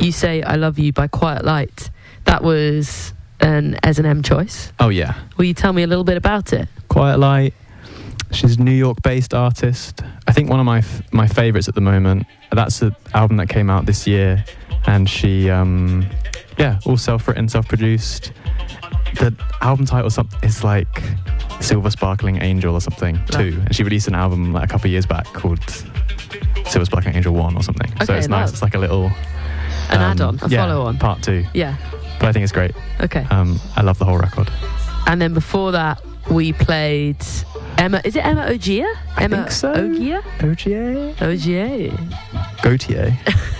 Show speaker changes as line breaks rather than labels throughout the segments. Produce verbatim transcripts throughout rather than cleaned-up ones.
You Say I Love You by Quiet Light. That was an S and M choice.
Oh yeah.
Will you tell me a little bit about it?
Quiet Light. She's a New York-based artist. I think one of my f- my favourites at the moment. That's an album that came out this year, and she, um, yeah, all self-written, self-produced. The album title is like Silver Sparkling Angel or something too, and she released an album like a couple of years back called Silver Sparkling Angel One or something.
Okay,
so it's nice.
nice.
It's like a little
an
um,
add-on, a
yeah,
follow-on,
part two.
Yeah.
But I think it's great.
Okay.
Um, I love the whole record.
And then before that, we played Emma. Is it Emma Ogier?
I
Emma
think so.
Ogier?
Ogier?
Ogier.
Gautier.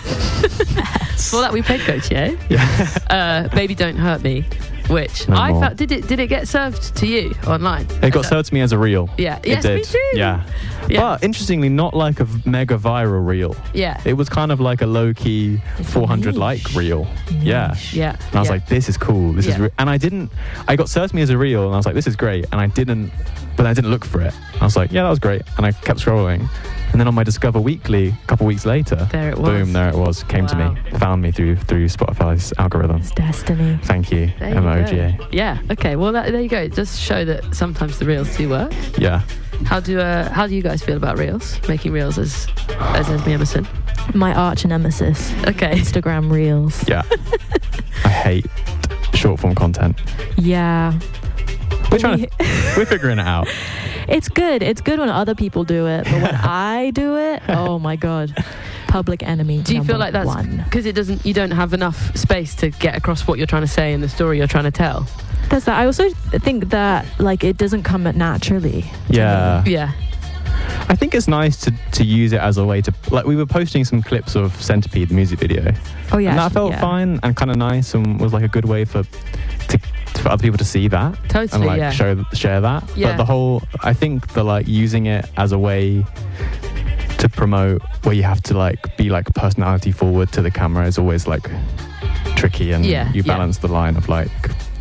Before that, we played Gautier.
Yeah.
uh, Baby Don't Hurt Me, which
No
I
more.
felt did it did it get served to you online?
It got served to me as a reel.
Yeah.
It
Yes,
did.
me too.
Yeah.
Yeah.
But interestingly, not like a v- mega viral reel.
Yeah.
It was kind of like a low-key four hundred like reel. Yeah.
Yeah.
And I was
yeah.
like, this is cool. This is,
Yeah.
re-. And I didn't. I got served to me as a reel, and I was like, this is great. And I didn't. But then I didn't look for it. I was like, yeah, that was great. And I kept scrolling. And then on my Discover Weekly, a couple weeks later,
There it was.
boom, there it was. Came
Wow.
to me, found me through through Spotify's algorithm.
It's destiny.
Thank you,
There you
M O
go.
G A.
Yeah. Okay. Well, that, there you go. It does show that sometimes the reels do work.
Yeah.
How do uh, how do you guys feel about reels? Making reels as as Esme Emerson.
My arch nemesis.
Okay.
Instagram reels.
Yeah. I hate short form content.
Yeah.
We're trying to, we're figuring it out.
It's good. It's good when other people do it, but when I do it, oh my god, public enemy.
Do you feel
number
like that's
one.
because it doesn't? You don't have enough space to get across what you're trying to say in the story you're trying to tell.
That's that. I also think that like it doesn't come naturally.
Yeah.
Yeah.
I think it's nice to, to use it as a way to, like, we were posting some clips of Centipede, the music video.
Oh yeah.
And that felt
yeah.
fine and kind of nice and was like a good way for to, for other people to see that
Totally.
and like
yeah.
show share that.
Yeah.
But the whole, I think the like using it as a way to promote where you have to like be like personality forward to the camera is always like tricky, and
Yeah,
you
yeah.
balance the line of like,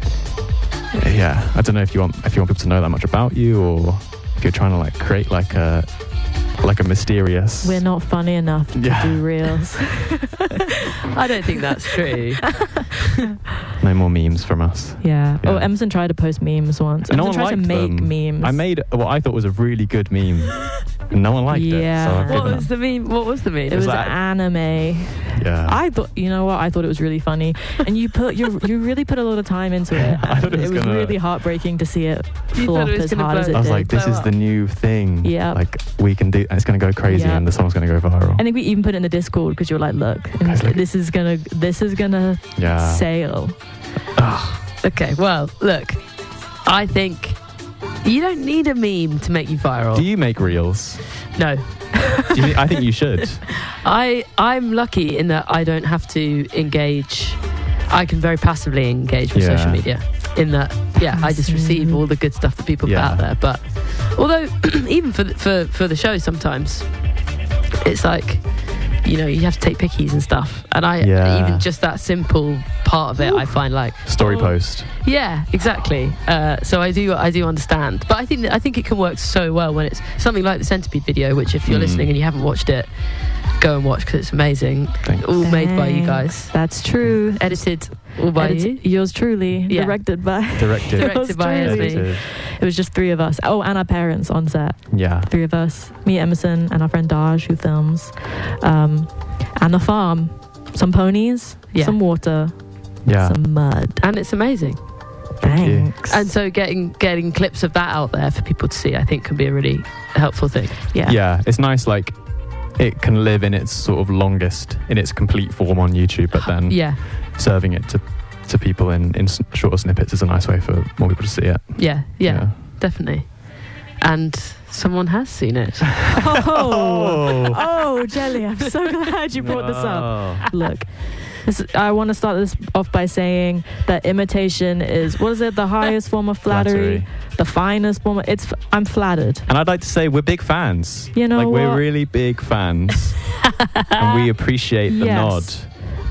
yeah, I don't know if you want if you want people to know that much about you, or if you're trying to like create like a like a mysterious.
We're not funny enough to
Yeah.
do reels.
I don't think that's true.
No more memes from us.
Yeah.
Yeah.
Oh, Emerson tried to post memes once.
No
Emerson
one
tried to
liked
make
them.
memes.
I made what I thought was a really good meme, and no one liked
Yeah.
it. So I've
What
given
was
up.
the meme? What was the meme?
It was
that-
anime.
Yeah.
I thought, you know what? I thought it was really funny, and you put you you really put a lot of time into it.
I thought it was gonna-
really heartbreaking to see it
You
flop
thought it was
as
gonna
hard as
blow-
it
I was
did.
like, this
blow
is
up.
the new thing.
Yeah.
Like we can do. And it's gonna go crazy,
Yeah.
and the song's gonna go viral.
I think we even put it in the Discord because you were like, look, and
Guys, look.
this is gonna this is gonna
Yeah.
sail.
Okay. Well, look. I think you don't need a meme to make you viral.
Do you make reels?
No.
Do you, I think you should.
I I'm lucky in that I don't have to engage. I can very passively engage with
Yeah.
social media. In that, yeah, I just receive all the good stuff that people
Yeah.
put out there. But although, even for the, for for the show, sometimes it's like, you know, you have to take pickies and stuff. And I
Yeah.
even just that simple part of it, I find like
Story
oh,
post.
Yeah, exactly. Uh, so I do, I do understand, but I think that, I think it can work so well when it's something like the Centipede video, which if you're
Mm.
listening and you haven't watched it, go and watch because it's amazing.
Thanks.
All made by you guys,
Thanks. That's true.
edited all by
Edit-
you,
Yours truly.
Yeah.
Directed by.
Directed.
directed by
Yours
Esme.
truly.
Edited.
It was just three of us. Oh, and our parents on set.
Yeah.
Three of us. Me, Emerson, and our friend Daj, who films. Um, and the farm. Some ponies.
Yeah.
Some water.
Yeah.
Some mud.
And it's amazing.
Thank you.
Thanks.
And so getting getting clips of that out there for people to see, I think, can be a really helpful thing.
yeah.
Yeah. It's nice. Like it can live in its sort of longest, in its complete form on YouTube, but then
Yeah,
serving it to to people in in s- shorter snippets is a nice way for more people to see it.
yeah, yeah, definitely. And someone has seen it.
Oh. oh, Jelly, I'm so glad you brought this up. Look, this, I want to start this off by saying that imitation is, what is it, the highest form of flattery,
Flattery.
the finest form of, it's, I'm flattered.
And I'd like to say we're big fans.
You know
like we're
what?
really big fans, and we appreciate the
Yes.
nod.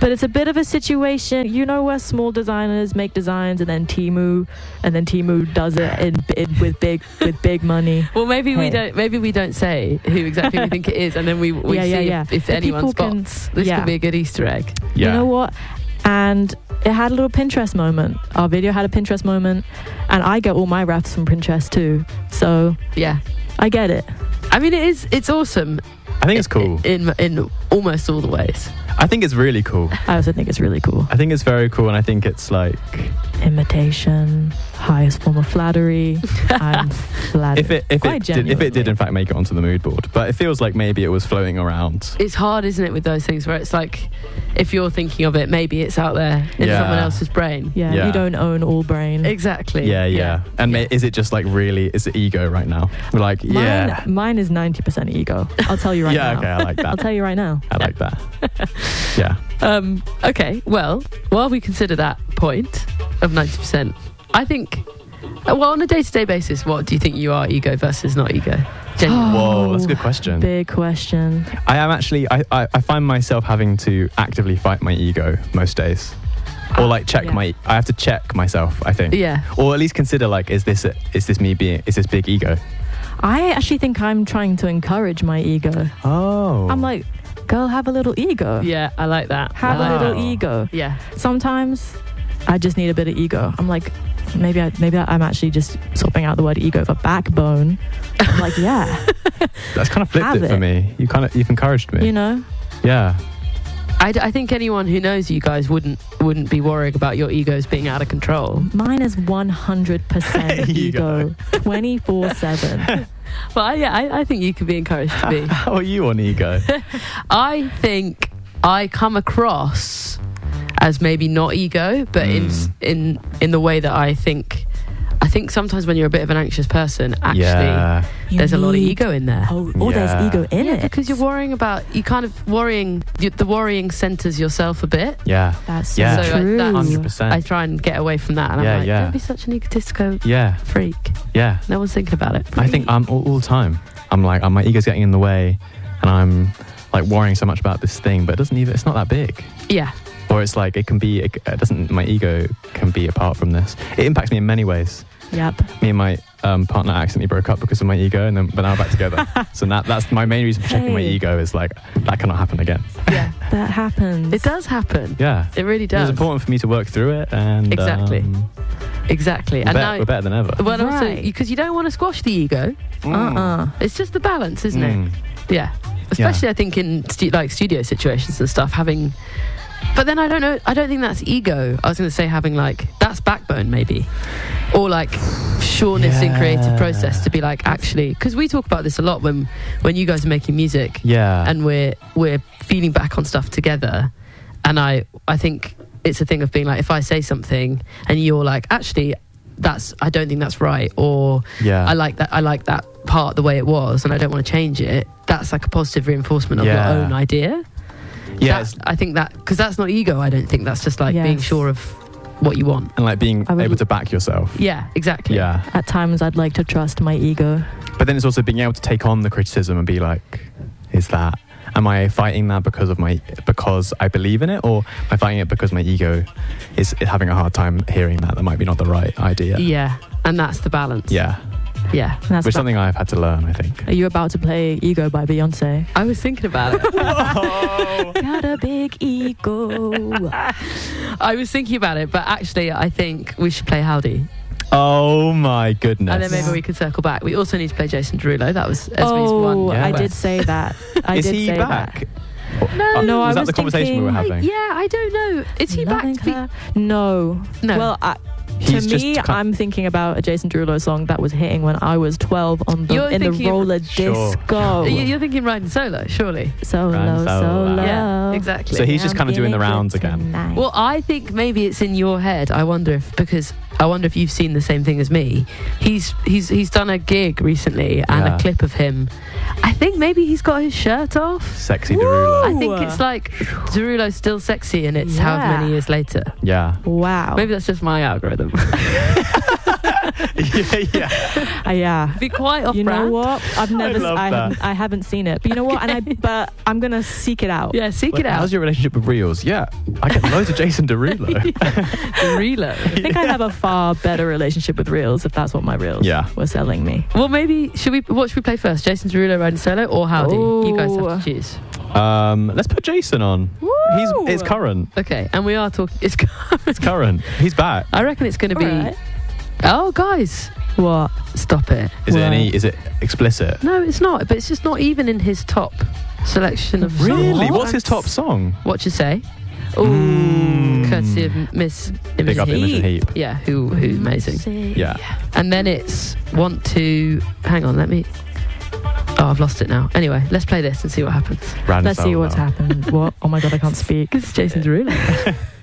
But it's a bit of a situation, you know, where small designers make designs and then Temu, and then Temu does it in, in with big with big money.
Well, maybe we
Hey.
don't. Maybe we don't say who exactly we think it is, and then we we
Yeah,
see
yeah,
if,
yeah.
if
The
anyone
people can-
spots. This
yeah.
could be a good Easter egg.
Yeah.
You know what? And it had a little Pinterest moment. Our video had a Pinterest moment, and I get all my refs from Pinterest too. So
Yeah.
I get it.
I mean, it is. It's awesome.
I think it's cool.
in in almost all the ways.
I think it's really cool.
I also think it's really cool.
I think it's very cool, and I think it's like
Imitation, highest form of flattery. I'm flattered.
if it if
Quite
it did, if it did
genuinely.
in fact make it onto the mood board, but it feels like maybe it was floating around.
It's hard, isn't it, with those things where it's like, if you're thinking of it, maybe it's out there in
Yeah.
someone else's brain.
Yeah,
Yeah.
you don't own all brain.
Exactly.
Yeah, yeah. And
Yeah.
ma- is it just like really? Is it ego right now? We're like,
Mine,
yeah,
mine is ninety percent ego. I'll tell you right
yeah.
now.
Okay, I like
I'll
that.
tell you right now.
I like that. Yeah.
Um, okay, well, while we consider that point of ninety percent, I think, uh, well, on a day-to-day basis, what do you think you are, ego versus not ego? Genuinely.
Whoa, that's a good question.
Big question.
I am actually. I, I I find myself having to actively fight my ego most days, or like check
Yeah.
my. I have to check myself. I think.
Yeah.
Or at least consider like, is this a, is this me being? Is this big ego?
I actually think I'm trying to encourage my ego.
Oh.
I'm like, girl, have a little ego.
Yeah, I like that.
Have
I
a
like
little
Wow.
ego.
that. Yeah.
Sometimes I just need a bit of ego. I'm like, maybe I, maybe I'm actually just swapping out the word ego for backbone. I'm like, yeah,
That's kind of flipped
Have
it for
it.
me. You kind of you've encouraged me.
you know.
Yeah.
I, d- I think anyone who knows you guys wouldn't wouldn't be worrying about your egos being out of control.
Mine is one hundred percent
Ego.
ego, twenty-four seven.
But I, yeah, I, I think you could be encouraged to be.
How are you on ego?
I think I come across as maybe not ego, but in
Mm.
in in the way that I think. I think sometimes when you're a bit of an anxious person, actually,
yeah.
there's a lot of ego in there.
Oh, oh
Yeah.
there's ego in
yeah,
it.
because you're worrying about you kind of worrying. You, the worrying centers yourself a bit.
Yeah.
That's so
Yeah.
So, uh,
true.
that's-
one hundred percent.
I try and get away from that, and
Yeah,
I'm like,
yeah.
don't be such an egotistical
Yeah.
freak.
Yeah.
No one's thinking about it.
I think I'm all, all the time. I'm like, uh, my ego's getting in the way, and I'm like worrying so much about this thing, but it doesn't even. It's not that big.
Yeah,
Or it's like it can be. It, it doesn't. My ego can be apart from this. It impacts me in many ways.
Yep.
Me and my um, partner accidentally broke up because of my ego, and then but now we're back together. So that, that's my main reason for checking my
Hey.
ego is like that cannot happen again.
yeah,
That happens.
it does happen.
Yeah.
It really
It
does.
was important for me to work through it, and
Exactly.
um,
Exactly.
we're,
And
better,
now,
we're better than ever.
well, also
Right.
because you don't want to squash the ego.
Uh-uh.
It's just the balance, isn't it?
Mm.
Yeah. Especially, I think in stu- like studio situations and stuff, having. But then I don't know. I don't think that's ego. I was going to say having like that's backbone maybe, or like sureness in creative
Yeah.
process to be like actually because we talk about this a lot when when you guys are making music
Yeah.
and we're we're feeding back on stuff together, and I I think it's a thing of being like if I say something and you're like actually that's I don't think that's right, or
yeah.
I like that I like that part the way it was and I don't want to change it. That's like a positive reinforcement of
Yeah.
your own idea.
yeah.
That-
it's-
I think that because that's not ego. I don't think that's just like being
Yes.
sure of what you want.
and like being
I would-
able to back yourself.
Yeah, exactly.
Yeah.
At times, I'd like to trust my ego.
But then it's also being able to take on the criticism and be like, is that, am I fighting that because of my, because I believe in it, or am I fighting it because my ego is having a hard time hearing that that might be not the right idea?
Yeah, and that's the balance.
Yeah.
Yeah.
And that's
Which is
about-
something I've had to learn, I think.
Are you about to play Ego by Beyonce?
I was thinking about it.
Got a big ego.
I was thinking about it, but actually, I think we should play Howdy,
Oh my goodness.
and then maybe
Yeah.
we could circle back. We also need to play Jason Derulo. That was Esme's
Oh,
one.
Yeah.
I did
request.
say that. I
is
did
he
say
back?
No,
Uh,
No, I
was that
was
the conversation we were
thinking-
I-
having?
yeah, I don't know. Is he
that.
back? To be,
Her? No.
no.
Well, I,
He's
to
just
me,
kind-
I'm thinking about a Jason Derulo song that was hitting when I was twelve on the
You're
in the
thinking of-
roller
Sure.
disco.
You- you're thinking riding solo, surely.
Solo,
Ran solo.
solo.
Yeah, exactly.
So he's just
I'm
kind of doing the
feeling good
rounds again.
tonight.
Well, I think maybe it's in your head. I wonder if because I wonder if you've seen the same thing as me. He's he's he's done a gig recently and
Yeah.
a clip of him. I think maybe he's got his shirt off.
Sexy
Woo!
Derulo.
I think it's like Derulo's still sexy and it's however
Yeah.
many years later.
Yeah.
Wow.
Maybe that's just my algorithm.
yeah, yeah.
Uh, yeah.
Be quite off
You
brand.
know what? I've never.
love
I,
that.
haven't, I haven't seen it, but you know what? And I. But I'm gonna seek it out.
Yeah, seek it
Wait,
out.
How's your relationship with Reels? Yeah, I get loads of Jason Derulo.
The reload.
I think I have a far better relationship with Reels if that's what my Reels
Yeah.
were selling me.
Well, maybe should we? What should we play first? Jason Derulo riding solo or Howdy? You guys have to choose.
Um, let's put Jason on.
Woo!
He's it's current.
Okay, and we are talking. It's.
It's current. He's back.
I reckon it's going to be.
Alright.
Oh, guys,
What?
stop it.
Is it
Well-
any? Is it explicit?
No, it's not. But it's just not even in his top selection of songs.
Really? What's his top song?
What you say?
Ooh.
Mm.
Courtesy of Miss Imogen
Big up
Heap.
Imogen Heap.
Yeah, who who amazing.
Yeah.
And then it's want to. Hang on, let me. Oh, I've lost it now. Anyway, let's play this and see what happens.
Random
Let's see
solo.
what's happened. What? Oh my god, I can't speak.
This is Jason Derulo.